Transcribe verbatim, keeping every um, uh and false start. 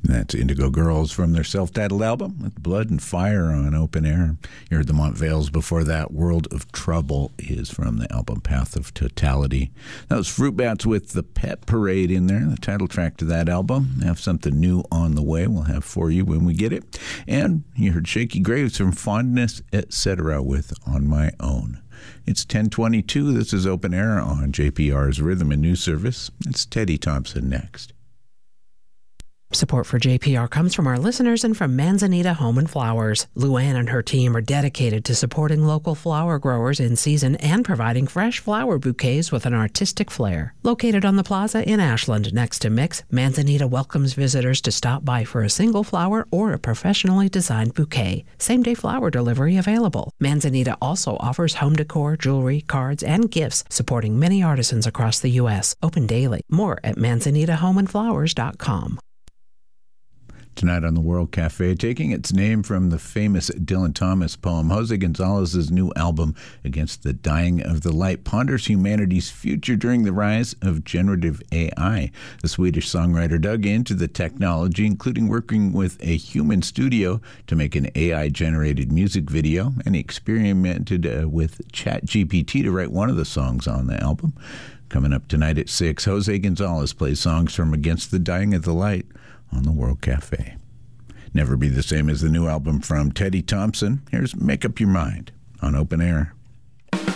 That's Indigo Girls from their self-titled album, with Blood and Fire on Open Air. You heard the Montvales before that. World of Trouble is from the album Path of Totality. That was Fruit Bats with The Pet Parade in there, the title track to that album. They have something new on the way we'll have for you when we get it. And you heard Shaky Graves from Fondness, et cetera with On My Own. It's ten twenty-two. This is Open Air on J P R's Rhythm and News Service. It's Teddy Thompson next. Support for J P R comes from our listeners and from Manzanita Home and Flowers. Luann and her team are dedicated to supporting local flower growers in season and providing fresh flower bouquets with an artistic flair. Located on the plaza in Ashland next to Mix, Manzanita welcomes visitors to stop by for a single flower or a professionally designed bouquet. Same-day flower delivery available. Manzanita also offers home decor, jewelry, cards, and gifts, supporting many artisans across the U S. Open daily. More at manzanita home and flowers dot com. Tonight on the World Cafe, taking its name from the famous Dylan Thomas poem, Jose Gonzalez's new album, Against the Dying of the Light, ponders humanity's future during the rise of generative A I. The Swedish songwriter dug into the technology, including working with a human studio to make an A I-generated music video, and he experimented uh, with ChatGPT to write one of the songs on the album. Coming up tonight at six, Jose Gonzalez plays songs from Against the Dying of the Light on the World Cafe. Never Be the Same as the new album from Teddy Thompson. Here's Make Up Your Mind on Open Air.